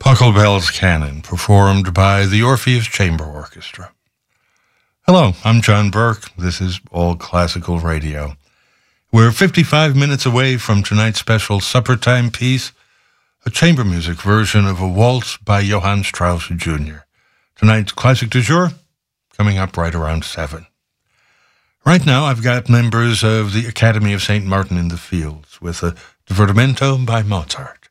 Pachelbel's Canon, performed by the Orpheus Chamber Orchestra. Hello, I'm John Burke. This is All Classical Radio. We're 55 minutes away from tonight's special supper time piece, a chamber music version of a waltz by Johann Strauss Jr. Tonight's classic du jour, coming up right around 7. Right now, I've got members of the Academy of St. Martin in the Fields with a divertimento by Mozart.